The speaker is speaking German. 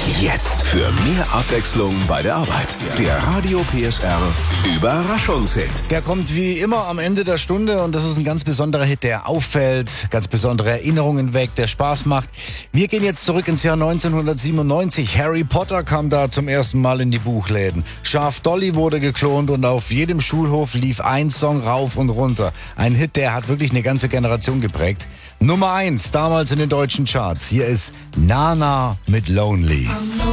Jetzt für mehr Abwechslung bei der Arbeit. Der Radio PSR Überraschungshit. Der kommt wie immer am Ende der Stunde und das ist ein ganz besonderer Hit, der auffällt, ganz besondere Erinnerungen weckt, der Spaß macht. Wir gehen jetzt zurück ins Jahr 1997. Harry Potter kam da zum ersten Mal in die Buchläden. Schaf Dolly wurde geklont und auf jedem Schulhof lief ein Song rauf und runter. Ein Hit, der hat wirklich eine ganze Generation geprägt. Nummer 1 damals in den deutschen Charts. Hier ist Nana mit Lonely.